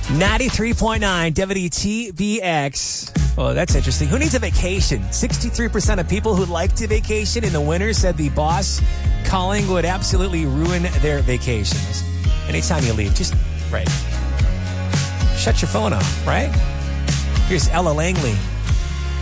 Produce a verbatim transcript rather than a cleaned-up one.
ninety-three point nine W T B X. Oh, that's interesting. Who needs a vacation? sixty-three percent of people who like to vacation in the winter said the boss calling would absolutely ruin their vacations. Anytime you leave, just, right. Shut your phone off, right? Here's Ella Langley.